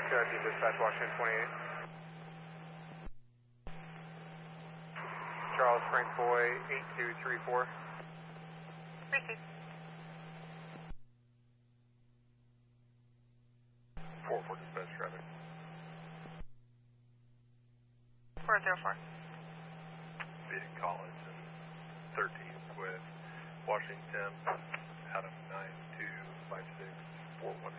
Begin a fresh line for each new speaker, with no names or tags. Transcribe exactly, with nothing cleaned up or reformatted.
Cherokee Dispatch, Washington twenty-eight. Charles Frank Boy, eight two three four.
Receive.
four four dispatch traffic.
four zero four.
Beating College and thirteen with Washington, Adam nine two five six four one.